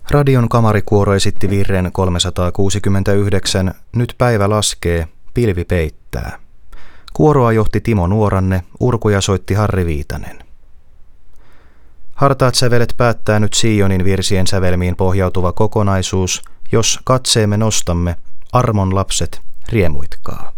Radion kamarikuoro esitti virren 369, Nyt päivä laskee, pilvi peittää. Kuoroa johti Timo Nuoranne, urkuja soitti Harri Viitanen. Hartaat sävelet päättää nyt Sionin virsien sävelmiin pohjautuva kokonaisuus, jos katseemme nostamme, armon lapset, riemuitkaa.